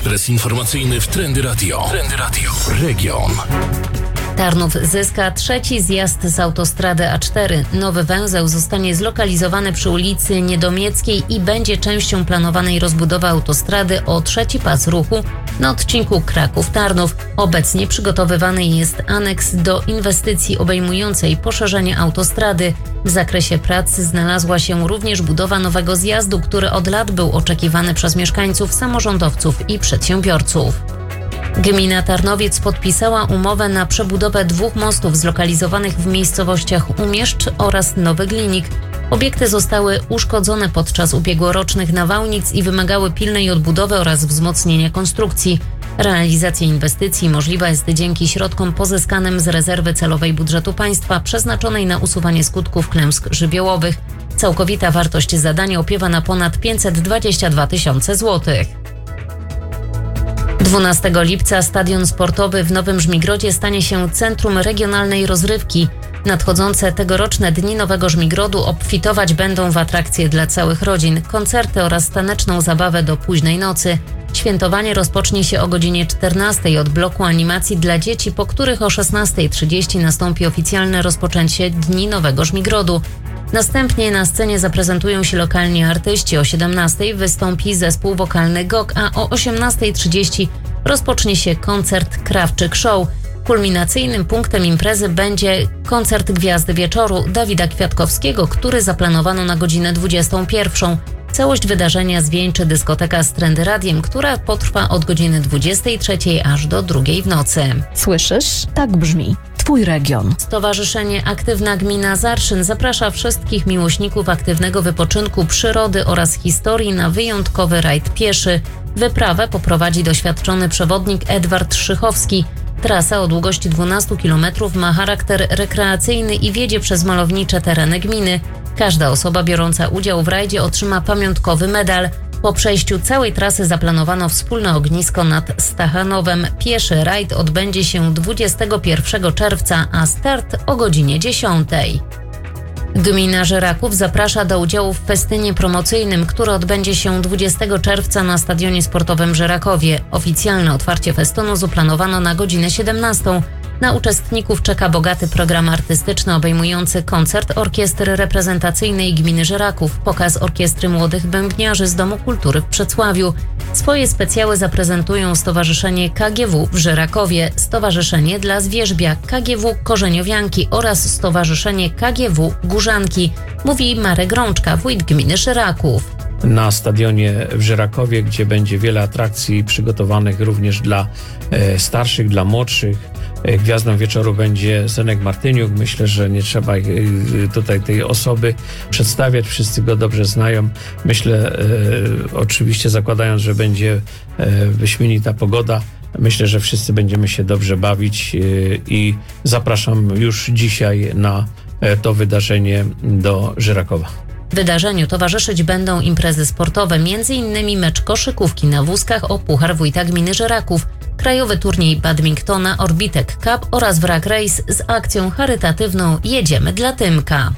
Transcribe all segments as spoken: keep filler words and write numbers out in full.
Ekspres informacyjny w Trendy Radio. Trendy Radio. Region. Tarnów zyska trzeci zjazd z autostrady A cztery. Nowy węzeł zostanie zlokalizowany przy ulicy Niedomieckiej i będzie częścią planowanej rozbudowy autostrady o trzeci pas ruchu na odcinku Kraków-Tarnów. Obecnie przygotowywany jest aneks do inwestycji obejmującej poszerzenie autostrady. W zakresie prac znalazła się również budowa nowego zjazdu, który od lat był oczekiwany przez mieszkańców, samorządowców i przedsiębiorców. Gmina Tarnowiec podpisała umowę na przebudowę dwóch mostów zlokalizowanych w miejscowościach Umieszcz oraz Nowy Glinik. Obiekty zostały uszkodzone podczas ubiegłorocznych nawałnic i wymagały pilnej odbudowy oraz wzmocnienia konstrukcji. Realizacja inwestycji możliwa jest dzięki środkom pozyskanym z rezerwy celowej budżetu państwa przeznaczonej na usuwanie skutków klęsk żywiołowych. Całkowita wartość zadania opiewa na ponad pięćset dwadzieścia dwa tysiące złotych. dwunastego lipca stadion sportowy w Nowym Żmigrodzie stanie się centrum regionalnej rozrywki. Nadchodzące tegoroczne Dni Nowego Żmigrodu obfitować będą w atrakcje dla całych rodzin, koncerty oraz taneczną zabawę do późnej nocy. Świętowanie rozpocznie się o godzinie czternastej od bloku animacji dla dzieci, po których o szesnastej trzydzieści nastąpi oficjalne rozpoczęcie Dni Nowego Żmigrodu. Następnie na scenie zaprezentują się lokalni artyści. O siedemnastej wystąpi zespół wokalny Gok, a o osiemnastej trzydzieści rozpocznie się koncert Krawczyk Show. Kulminacyjnym punktem imprezy będzie koncert Gwiazdy Wieczoru Dawida Kwiatkowskiego, który zaplanowano na godzinę dwudziestą pierwszą. Całość wydarzenia zwieńczy dyskoteka z Trendy Radiem, która potrwa od godziny dwudziestej trzeciej aż do drugiej w nocy. Słyszysz? Tak brzmi Twój region. Stowarzyszenie Aktywna Gmina Zarszyn zaprasza wszystkich miłośników aktywnego wypoczynku, przyrody oraz historii na wyjątkowy rajd pieszy. Wyprawę poprowadzi doświadczony przewodnik Edward Szychowski. Trasa o długości dwunastu kilometrów ma charakter rekreacyjny i wiedzie przez malownicze tereny gminy. Każda osoba biorąca udział w rajdzie otrzyma pamiątkowy medal. Po przejściu całej trasy zaplanowano wspólne ognisko nad Stachanowem. Pieszy rajd odbędzie się dwudziestego pierwszego czerwca, a start o godzinie dziesiątej. Gmina Żeraków zaprasza do udziału w festynie promocyjnym, który odbędzie się dwudziestego czerwca na Stadionie Sportowym w Żerakowie. Oficjalne otwarcie festynu zaplanowano na godzinę siedemnastą. Na uczestników czeka bogaty program artystyczny obejmujący koncert orkiestry reprezentacyjnej gminy Żeraków, pokaz orkiestry młodych bębniarzy z Domu Kultury w Przecławiu. Swoje specjały zaprezentują Stowarzyszenie K G W w Żerakowie, Stowarzyszenie dla Zwierzbia, K G W Korzeniowianki oraz Stowarzyszenie K G W Górzanki, mówi Marek Rączka, wójt gminy Żeraków. Na stadionie w Żerakowie, gdzie będzie wiele atrakcji przygotowanych również dla e, starszych, dla młodszych. Gwiazdą wieczoru będzie Zenek Martyniuk. Myślę, że nie trzeba tutaj tej osoby przedstawiać. Wszyscy go dobrze znają. Myślę, e, oczywiście zakładając, że będzie e, wyśmienita pogoda, myślę, że wszyscy będziemy się dobrze bawić e, i zapraszam już dzisiaj na e, to wydarzenie do Żerakowa. Wydarzeniu towarzyszyć będą imprezy sportowe, między innymi mecz koszykówki na wózkach o Puchar Wójta Gminy Żeraków, krajowy turniej badmintona Orbitek Cup oraz Wrak Race z akcją charytatywną Jedziemy dla Tymka.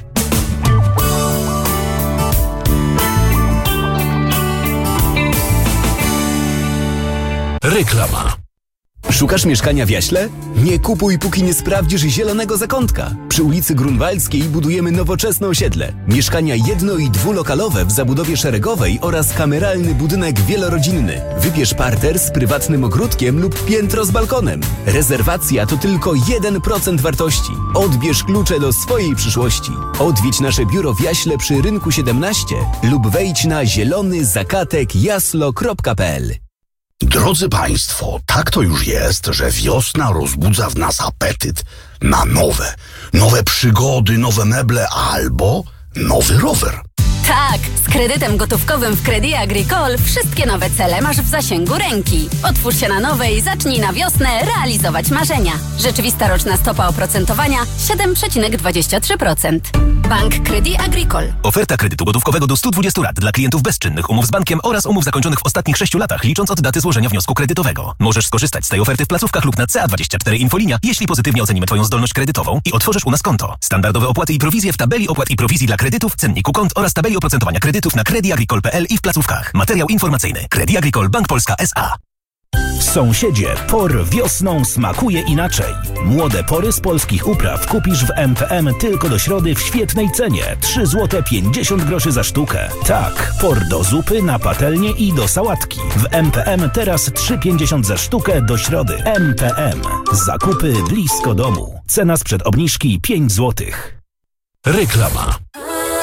Reklama. Szukasz mieszkania w Jaśle? Nie kupuj, póki nie sprawdzisz zielonego zakątka. Przy ulicy Grunwaldzkiej budujemy nowoczesne osiedle. Mieszkania jedno- i dwulokalowe w zabudowie szeregowej oraz kameralny budynek wielorodzinny. Wybierz parter z prywatnym ogródkiem lub piętro z balkonem. Rezerwacja to tylko jeden procent wartości. Odbierz klucze do swojej przyszłości. Odwiedź nasze biuro w Jaśle przy Rynku siedemnaście lub wejdź na zielony zakatek jaslo kropka p l. Drodzy Państwo, tak to już jest, że wiosna rozbudza w nas apetyt na nowe, nowe przygody, nowe meble albo nowy rower. Tak, z kredytem gotówkowym w Crédit Agricole wszystkie nowe cele masz w zasięgu ręki. Otwórz się na nowe i zacznij na wiosnę realizować marzenia. Rzeczywista roczna stopa oprocentowania siedem przecinek dwadzieścia trzy procent. Bank Crédit Agricole. Oferta kredytu gotówkowego do stu dwudziestu lat dla klientów bezczynnych, umów z bankiem oraz umów zakończonych w ostatnich sześciu latach, licząc od daty złożenia wniosku kredytowego. Możesz skorzystać z tej oferty w placówkach lub na C A dwadzieścia cztery Infolinia, jeśli pozytywnie ocenimy Twoją zdolność kredytową i otworzysz u nas konto. Standardowe opłaty i prowizje w tabeli opłat i prowizji dla kredytów, cenniku kont oraz tabeli oprocentowania kredytów na Crédit Agricole kropka p l i w placówkach. Materiał informacyjny. Crédit Agricole Bank Polska S A. Sąsiedzie, por wiosną smakuje inaczej. Młode pory z polskich upraw kupisz w M P M tylko do środy w świetnej cenie. trzy złote pięćdziesiąt groszy za sztukę. Tak, por do zupy, na patelnię i do sałatki. W M P M teraz trzy pięćdziesiąt za sztukę do środy. M P M. Zakupy blisko domu. Cena sprzed obniżki pięć złotych. Reklama.